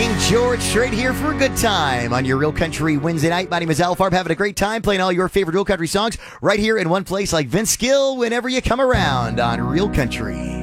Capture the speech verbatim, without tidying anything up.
King George, straight here for a good time on your Real Country Wednesday night. My name is Al Farb, having a great time playing all your favorite Real Country songs right here in one place like Vince Gill whenever you come around on Real Country.